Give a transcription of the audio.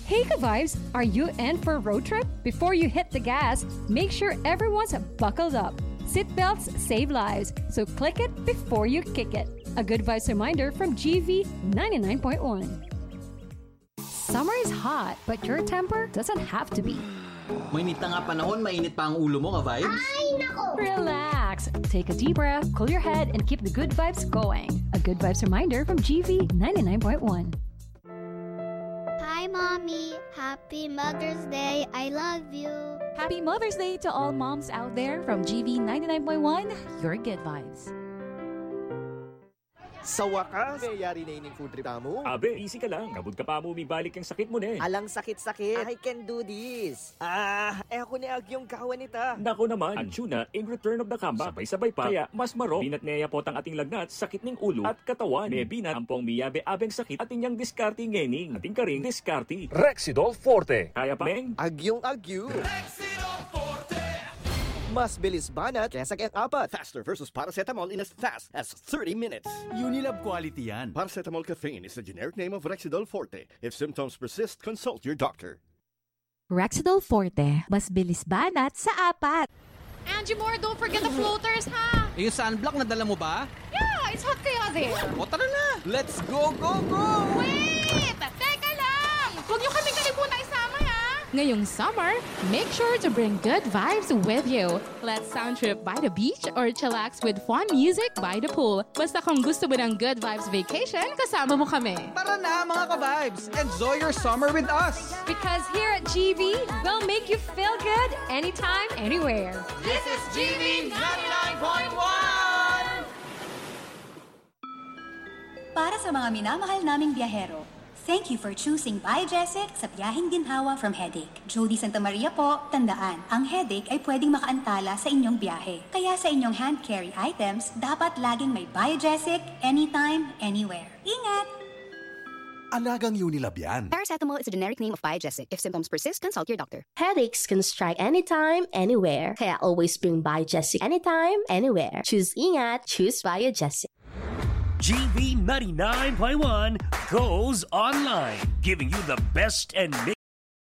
Hey ka-vibes, are you in for a road trip? Before you hit the gas, make sure everyone's buckled up. Seatbelts save lives, so click it before you kick it. A good vibes reminder from GV 99.1. Summer is hot, but your temper doesn't have to be. Mainit na nga panahon, mainit pa ang ulo mo, ka-vibes? Ay, nako! Relax. Take a deep breath, cool your head, and keep the good vibes going. A good vibes reminder from GV 99.1. Hi, Mommy. Happy Mother's Day. I love you. Happy Mother's Day to all moms out there from GV 99.1, your good vibes. Sa wakas, mayayari na ining food trip mo. Abe, easy ka lang. Kabud ka pa mo, balik yung sakit mo na eh. Alang sakit-sakit. I can do this. Ako ni Agyong kawan nita. Nako naman, ang tuna in return of the comeback. Sabay-sabay pa. Kaya mas maro, binat niya po ang ating lagnat, sakit ning ulo at katawan. May binat ang pong miyabe-abeng sakit at inyang diskarte ngening. Ating karing diskarte. Rexidol Forte. Kaya pa, Meng? Agyong Agyo. Rexidol Forte. Mas bilis banat kesa kaya apat. Faster versus paracetamol in as fast as 30 minutes. Unilab quality yan. Paracetamol caffeine is the generic name of Rexidol Forte. If symptoms persist, consult your doctor. Rexidol Forte, mas bilis banat sa apat. Angie Moore, don't forget the floaters, ha? Yung sunblock, nadala mo ba? Yeah, it's hot kaya there. O tara na! Let's go, go, go! Wait! Teka lang! Huwag niyo kami kalimutan isama, ha? Ngayong summer, make sure to bring good vibes with you. Let's sound trip by the beach or chillax with fun music by the pool. Basta kung gusto mo ng good vibes vacation, kasama mo kami. Tara na mga ka-vibes! Enjoy your summer with us! Because here at GV, we'll make you feel good anytime, anywhere. This is GV 99.1! Para sa mga minamahal naming biyahero, thank you for choosing Biogesic sa biyaheng ginhawa from headache. Jody Santa Maria po, tandaan, ang headache ay pwedeng makaantala sa inyong biyahe. Kaya sa inyong hand carry items, dapat laging may Biogesic anytime, anywhere. Ingat! Alagang Unilab yan. Paracetamol is a generic name of Biogesic. If symptoms persist, consult your doctor. Headaches can strike anytime, anywhere. Kaya always bring Biogesic anytime, anywhere. Choose Ingat, choose Biogesic. GV 99.1 goes online, giving you the best and